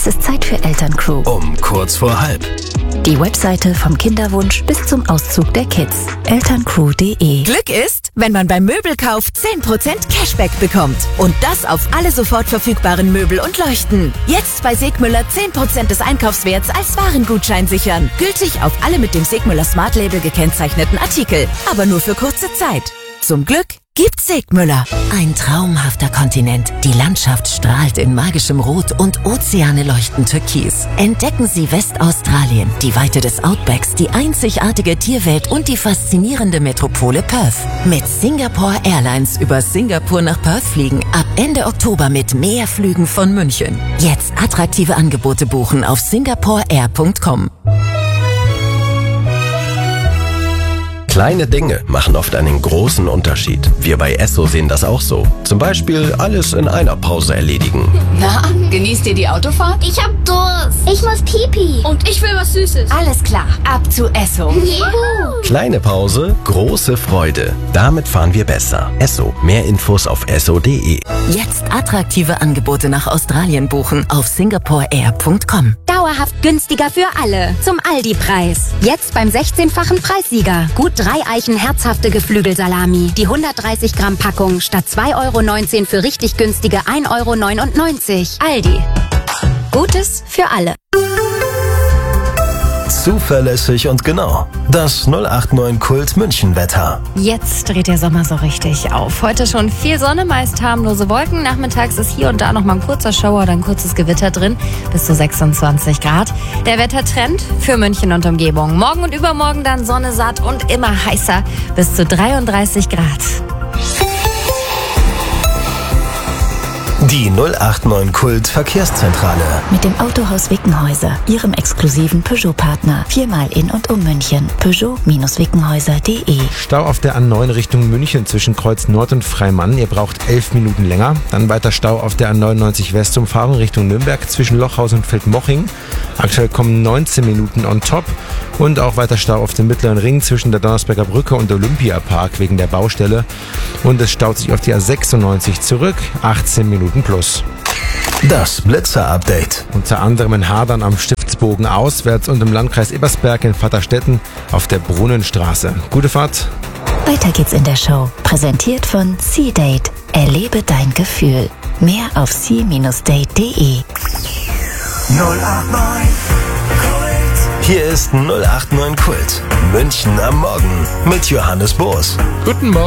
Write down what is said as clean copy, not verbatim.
Es ist Zeit für Elterncrew. Um kurz vor halb. Die Webseite vom Kinderwunsch bis zum Auszug der Kids. Elterncrew.de. Glück ist, wenn man beim Möbelkauf 10% Cashback bekommt. Und das auf alle sofort verfügbaren Möbel und Leuchten. Jetzt bei Segmüller 10% des Einkaufswerts als Warengutschein sichern. Gültig auf alle mit dem Segmüller Smart Label gekennzeichneten Artikel. Aber nur für kurze Zeit. Zum Glück gibt's Segmüller. Ein traumhafter Kontinent. Die Landschaft strahlt in magischem Rot und Ozeane leuchten türkis. Entdecken Sie Westaustralien, die Weite des Outbacks, die einzigartige Tierwelt und die faszinierende Metropole Perth. Mit Singapore Airlines über Singapur nach Perth fliegen. Ab Ende Oktober mit mehr Flügen von München. Jetzt attraktive Angebote buchen auf singaporeair.com. Kleine Dinge machen oft einen großen Unterschied. Wir bei Esso sehen das auch so. Zum Beispiel alles in einer Pause erledigen. Na, genießt ihr die Autofahrt? Ich hab Durst. Ich muss Pipi. Und ich will was Süßes. Alles klar, ab zu Esso. Juhu. Kleine Pause, große Freude. Damit fahren wir besser. Esso. Mehr Infos auf esso.de. Jetzt attraktive Angebote nach Australien buchen auf singaporeair.com. Dauerhaft günstiger für alle. Zum Aldi-Preis. Jetzt beim 16-fachen Preissieger. Gut 3 Eichen herzhafte Geflügelsalami. Die 130 Gramm Packung statt 2,19 € für richtig günstige 1,99 €. Aldi. Gutes für alle. Zuverlässig und genau. Das 089 Kult München Wetter. Jetzt dreht der Sommer so richtig auf. Heute schon viel Sonne, meist harmlose Wolken. Nachmittags ist hier und da noch mal ein kurzer Schauer oder ein kurzes Gewitter drin. Bis zu 26 Grad. Der Wettertrend für München und Umgebung. Morgen und übermorgen dann Sonne satt und immer heißer. Bis zu 33 Grad. Die 089 Kult Verkehrszentrale. Mit dem Autohaus Wickenhäuser, Ihrem exklusiven Peugeot-Partner. 4-mal in und um München. Peugeot-Wickenhäuser.de. Stau auf der A9 Richtung München zwischen Kreuz Nord und Freimann. Ihr braucht 11 Minuten länger. Dann weiter Stau auf der A99 Westumfahrung Richtung Nürnberg zwischen Lochhaus und Feldmoching. Aktuell kommen 19 Minuten on top. Und auch weiter Stau auf dem Mittleren Ring zwischen der Donnersberger Brücke und Olympiapark wegen der Baustelle. Und es staut sich auf die A96 zurück. 18 Minuten plus. Das Blitzer-Update. Unter anderem in Hadern am Stiftsbogen auswärts und im Landkreis Ebersberg in Vaterstetten auf der Brunnenstraße. Gute Fahrt. Weiter geht's in der Show. Präsentiert von C-Date. Erlebe dein Gefühl. Mehr auf c-date.de. 089 Kult. Hier ist 089 Kult. München am Morgen mit Johannes Boos. Guten Morgen.